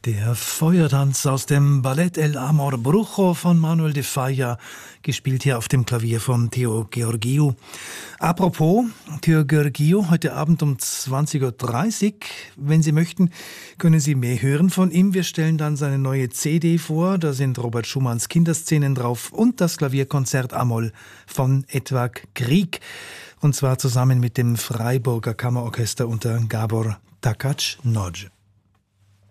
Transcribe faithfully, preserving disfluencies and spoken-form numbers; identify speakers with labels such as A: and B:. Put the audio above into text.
A: Der Feuertanz aus dem Ballett El Amor Brujo von Manuel de Falla, gespielt hier auf dem Klavier von Theo Georgiou. Apropos, Theo Georgiou, heute Abend um zwanzig Uhr dreißig. Wenn Sie möchten, können Sie mehr hören von ihm. Wir stellen dann seine neue C D vor. Da sind Robert Schumanns Kinderszenen drauf und das Klavierkonzert A-Moll von Edvard Grieg. Und zwar zusammen mit dem Freiburger Kammerorchester unter Gábor Takács-Nagy.